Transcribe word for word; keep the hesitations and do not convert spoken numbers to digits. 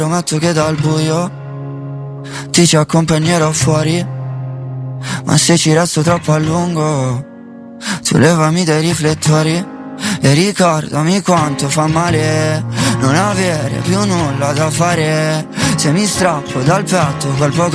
Prometto che dal buio ti ci accompagnerò fuori, ma se ci resto troppo a lungo tu levami dai riflettori e ricordami quanto fa male non avere più nulla da fare. Se mi strappo dal petto quel poco